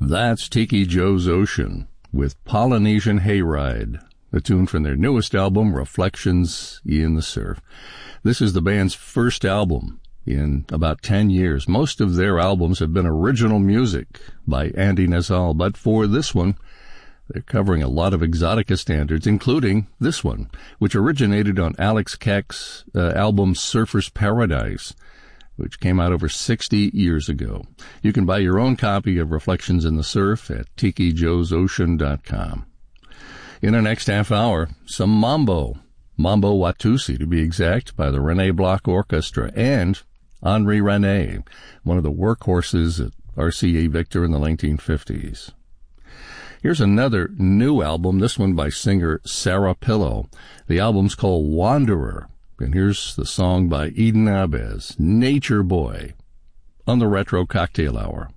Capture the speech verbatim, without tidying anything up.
That's Tiki Joe's Ocean with Polynesian Hayride, a tune from their newest album, Reflections in the Surf. This is the band's first album in about ten years. Most of their albums have been original music by Andy Nazal, but for this one, they're covering a lot of Exotica standards, including this one, which originated on Alex Keck's uh, album Surfer's Paradise, which came out over sixty years ago. You can buy your own copy of Reflections in the Surf at tiki joes ocean dot com. In our next half hour, some mambo, Mambo Watusi to be exact, by the René Bloch Orchestra, and Henri René, one of the workhorses at R C A Victor in the nineteen fifties. Here's another new album, this one by singer Sarah Pillow. The album's called Wanderer, and here's the song by Eden Abez, Nature Boy, on the Retro Cocktail Hour.